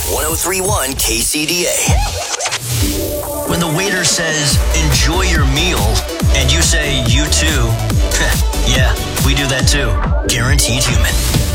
1031 KCDA. When the waiter says, enjoy your meal, and you say, you too, yeah, we do that too. Guaranteed Human.